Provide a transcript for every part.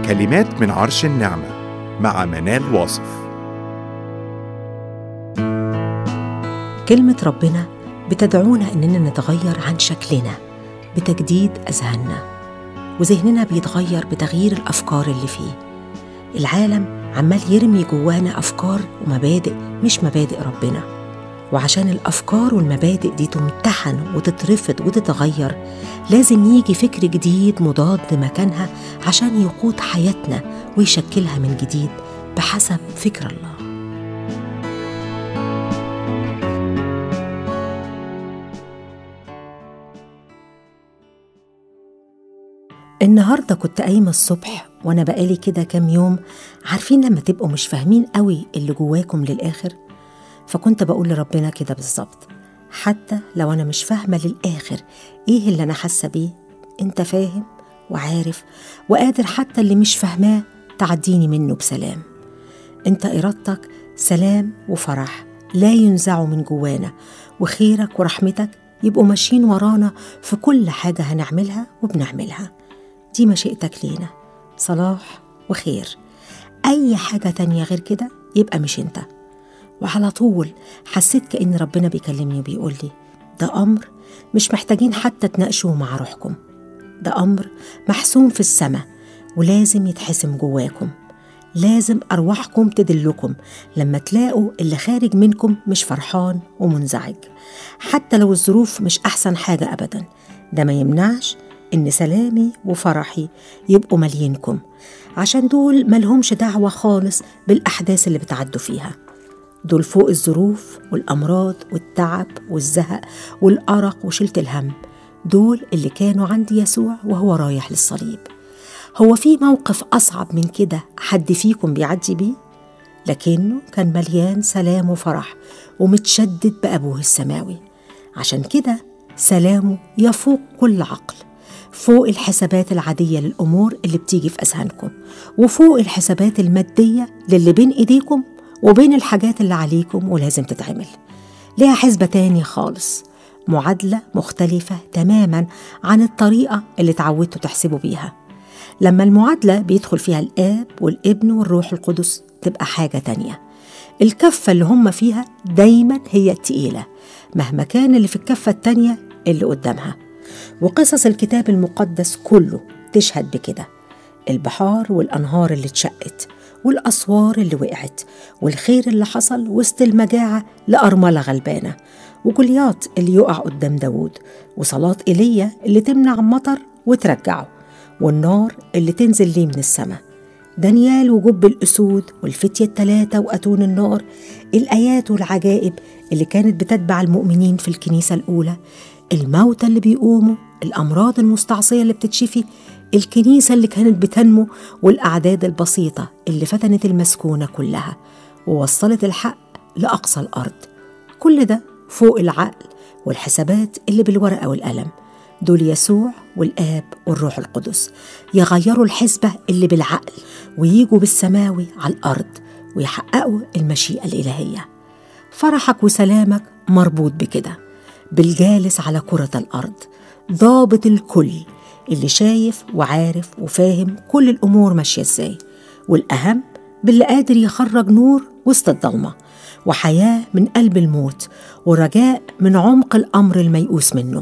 كلمات من عرش النعمة مع منال واصف. كلمة ربنا بتدعونا إننا نتغير عن شكلنا بتجديد أذهاننا، وذهننا بيتغير بتغيير الأفكار اللي فيه. العالم عمال يرمي جوانا أفكار ومبادئ مش مبادئ ربنا، وعشان الأفكار والمبادئ دي تمتحن وتترفض وتتغير لازم يجي فكر جديد مضاد مكانها عشان يقود حياتنا ويشكلها من جديد بحسب فكر الله. النهاردة كنت قايمة الصبح وأنا بقالي كده كام يوم، عارفين لما تبقوا مش فاهمين قوي اللي جواكم للآخر؟ فكنت بقول لربنا كده بالظبط، حتى لو أنا مش فاهمة للآخر إيه اللي أنا حاسة بيه، أنت فاهم وعارف وقادر حتى اللي مش فاهماه تعديني منه بسلام. أنت إرادتك سلام وفرح لا ينزعوا من جوانا، وخيرك ورحمتك يبقوا ماشيين ورانا في كل حاجة هنعملها وبنعملها. دي مشيئتك لينا، صلاح وخير. أي حاجة تانية غير كده يبقى مش أنت. وعلى طول حسيت كأن ربنا بيكلمني وبيقول لي ده أمر مش محتاجين حتى تناقشوه مع روحكم، ده أمر محسوم في السماء ولازم يتحسم جواكم. لازم أرواحكم تدلكم لما تلاقوا اللي خارج منكم مش فرحان ومنزعج، حتى لو الظروف مش أحسن حاجة أبدا. ده ما يمنعش إن سلامي وفرحي يبقوا مليينكم، عشان دول ملهمش دعوة خالص بالأحداث اللي بتعدوا فيها. دول فوق الظروف والأمراض والتعب والزهق والأرق وشلة الهم. دول اللي كانوا عند يسوع وهو رايح للصليب. هو في موقف أصعب من كده حد فيكم بيعدي بيه؟ لكنه كان مليان سلام وفرح ومتشدد بأبوه السماوي. عشان كده سلامه يفوق كل عقل، فوق الحسابات العادية للأمور اللي بتيجي في أذهانكم، وفوق الحسابات المادية للي بين إيديكم وبين الحاجات اللي عليكم ولازم تتعمل. ليها حسبة تاني خالص، معادلة مختلفة تماما عن الطريقة اللي تعودتوا تحسبوا بيها. لما المعادلة بيدخل فيها الآب والابن والروح القدس تبقى حاجة تانية. الكفة اللي هم فيها دايما هي التقيلة مهما كان اللي في الكفة التانية اللي قدامها. وقصص الكتاب المقدس كله تشهد بكده، البحار والأنهار اللي اتشقت والأسوار اللي وقعت، والخير اللي حصل وسط المجاعة لأرملة غلبانة، وجولياط اللي يقع قدام داود، وصلاة إيليا اللي تمنع مطر وترجعه، والنار اللي تنزل ليه من السماء، دانيال وجب الأسود والفتية الثلاثة وأتون النار، الآيات والعجائب اللي كانت بتتبع المؤمنين في الكنيسة الأولى، الموتى اللي بيقوموا، الأمراض المستعصية اللي بتتشفي، الكنيسة اللي كانت بتنمو، والأعداد البسيطة اللي فتنت المسكونة كلها ووصلت الحق لأقصى الأرض. كل ده فوق العقل والحسابات اللي بالورقة والقلم. دول يسوع والآب والروح القدس يغيروا الحسبة اللي بالعقل وييجوا بالسماوي على الأرض ويحققوا المشيئة الإلهية. فرحك وسلامك مربوط بكده، بالجالس على كرة الأرض، ضابط الكل اللي شايف وعارف وفاهم كل الأمور ماشية ازاي، والأهم باللي قادر يخرج نور وسط الضلمة، وحياة من قلب الموت، ورجاء من عمق الأمر الميؤوس منه.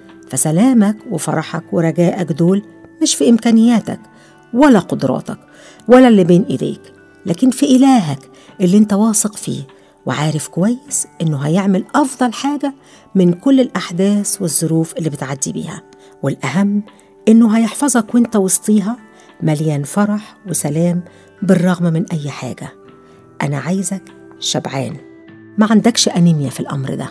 فسلامك وفرحك ورجائك دول مش في إمكانياتك ولا قدراتك ولا اللي بين إيديك، لكن في إلهك اللي انت واثق فيه وعارف كويس إنه هيعمل أفضل حاجة من كل الأحداث والظروف اللي بتعدي بيها. والأهم إنه هيحفظك وانت وسطيها مليان فرح وسلام بالرغم من أي حاجة. أنا عايزك شبعان، ما عندكش أنيميا في الأمر ده.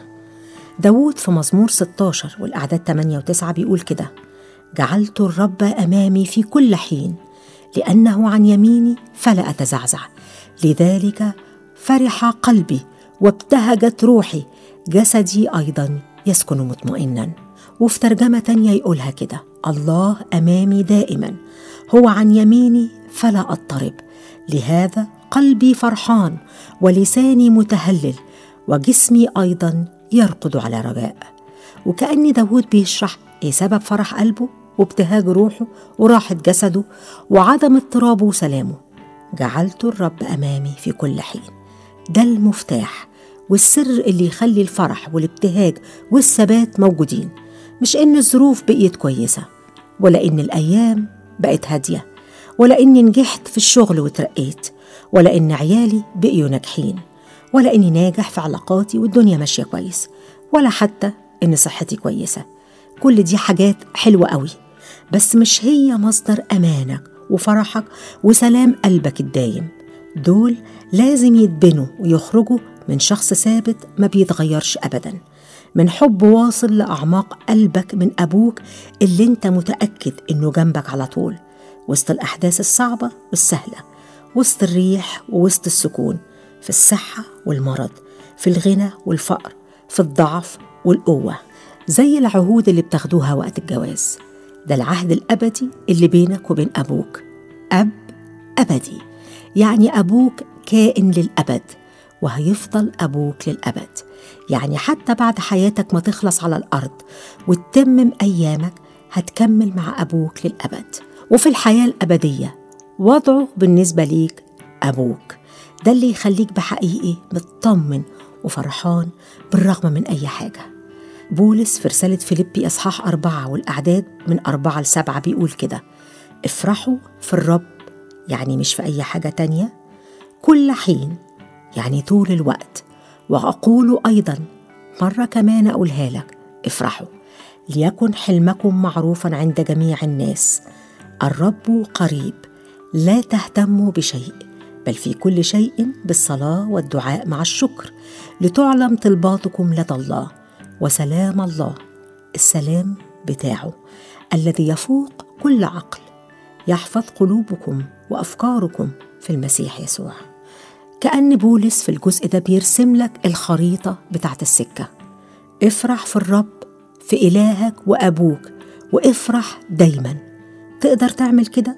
داود في مزمور 16 والأعداد 8 و9 بيقول كده: جعلت الرب أمامي في كل حين، لأنه عن يميني فلا أتزعزع. لذلك فرح قلبي وابتهجت روحي، جسدي أيضا يسكن مطمئنا. وفي ترجمة تانية يقولها كده: الله أمامي دائما، هو عن يميني فلا أضطرب. لهذا قلبي فرحان ولساني متهلل، وجسمي أيضا يرقد على رجاء. وكأن داود بيشرح إيه سبب فرح قلبه وابتهاج روحه وراحة جسده وعدم اضطرابه وسلامه. جعلت الرب أمامي في كل حين. ده المفتاح والسر اللي يخلي الفرح والابتهاج والثبات موجودين، مش إن الظروف بقيت كويسة، ولا إن الأيام بقت هادية، ولا إني نجحت في الشغل وترقيت، ولا إن عيالي بقيوا ناجحين، ولا إني ناجح في علاقاتي والدنيا ماشية كويس، ولا حتى إن صحتي كويسة. كل دي حاجات حلوة قوي، بس مش هي مصدر أمانك وفرحك وسلام قلبك الدايم. دول لازم يتبنوا ويخرجوا من شخص ثابت ما بيتغيرش أبدا، من حب واصل لأعماق قلبك من أبوك اللي انت متأكد إنه جنبك على طول، وسط الأحداث الصعبة والسهلة، وسط الريح ووسط السكون، في الصحة والمرض، في الغنى والفقر، في الضعف والقوة. زي العهود اللي بتاخدوها وقت الجواز، ده العهد الأبدي اللي بينك وبين أبوك. أب أبدي، يعني أبوك كائن للأبد، وهيفضل أبوك للأبد. يعني حتى بعد حياتك ما تخلص على الأرض وتتمم أيامك، هتكمل مع أبوك للأبد. وفي الحياة الأبدية وضعه بالنسبة ليك أبوك. ده اللي يخليك بحقيقي مطمن وفرحان بالرغم من أي حاجة. بولس في رسالة فيليبي أصحاح 4 والأعداد من 4-7 بيقول كده: افرحوا في الرب، يعني مش في أي حاجة تانية، كل حين، يعني طول الوقت. وأقول أيضا مرة كمان أقولها لك: افرحوا. ليكن حلمكم معروفا عند جميع الناس، الرب قريب، لا تهتموا بشيء، بل في كل شيء بالصلاة والدعاء مع الشكر لتعلم طلباتكم لدى الله، وسلام الله، السلام بتاعه الذي يفوق كل عقل، يحفظ قلوبكم وأفكاركم في المسيح يسوع. كأن بولس في الجزء ده بيرسم لك الخريطة بتاعت السكة. افرح في الرب، في إلهك وأبوك، وافرح دايما. تقدر تعمل كده؟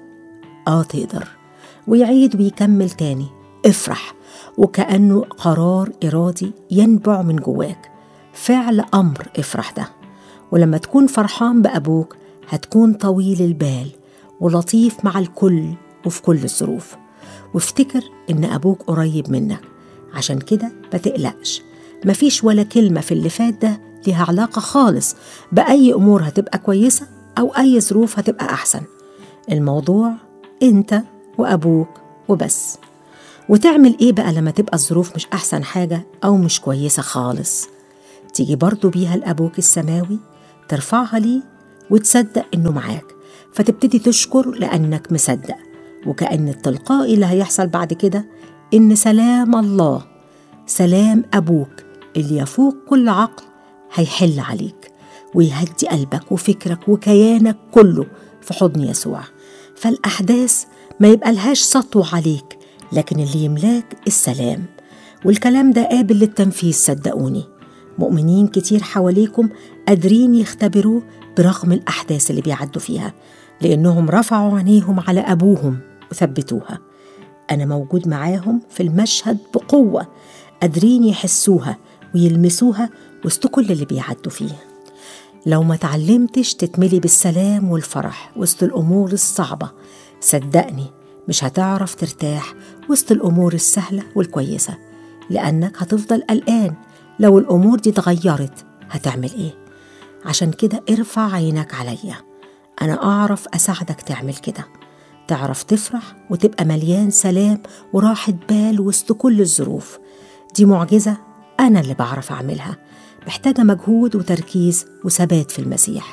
تقدر. ويعيد ويكمل تاني: افرح، وكأنه قرار إرادي ينبع من جواك، فعل أمر افرح ده. ولما تكون فرحان بأبوك هتكون طويل البال ولطيف مع الكل وفي كل الظروف. وافتكر إن أبوك قريب منك، عشان كده ما تقلقش. مفيش ولا كلمة في اللي فات ده ليها علاقة خالص بأي أمور هتبقى كويسة أو أي ظروف هتبقى أحسن. الموضوع أنت وأبوك وبس. وتعمل إيه بقى لما تبقى الظروف مش أحسن حاجة أو مش كويسة خالص؟ تيجي برضو بيها لأبوك السماوي، ترفعها ليه وتصدق إنه معاك، فتبتدي تشكر لأنك مصدق. وكأن التلقائي اللي هيحصل بعد كده إن سلام الله، سلام أبوك اللي يفوق كل عقل، هيحل عليك ويهدي قلبك وفكرك وكيانك كله في حضن يسوع. فالأحداث ما يبقى لهاش سطوة عليك، لكن اللي يملاك السلام. والكلام ده قابل للتنفيذ، صدقوني. مؤمنين كتير حواليكم قادرين يختبروه برغم الأحداث اللي بيعدوا فيها، لأنهم رفعوا عينيهم على أبوهم وثبتوها. أنا موجود معاهم في المشهد بقوة، قادرين يحسوها ويلمسوها وسط كل اللي بيعدوا فيه. لو ما تعلمتش تتملي بالسلام والفرح وسط الأمور الصعبة، صدقني مش هتعرف ترتاح وسط الأمور السهلة والكويسة، لأنك هتفضل قلقان. لو الأمور دي اتغيرت هتعمل إيه؟ عشان كده ارفع عينك عليا، أنا أعرف أساعدك تعمل كده، تعرف تفرح وتبقى مليان سلام وراحة بال وسط كل الظروف. دي معجزة أنا اللي بعرف أعملها، محتاجة مجهود وتركيز وثبات في المسيح،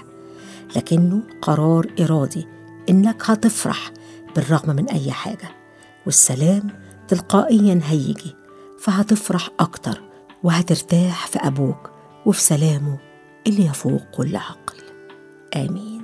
لكنه قرار إرادي إنك هتفرح بالرغم من أي حاجة، والسلام تلقائيا هيجي، فهتفرح أكتر وهترتاح في أبوك وفي سلامه اللي يفوق كل عقل. آمين.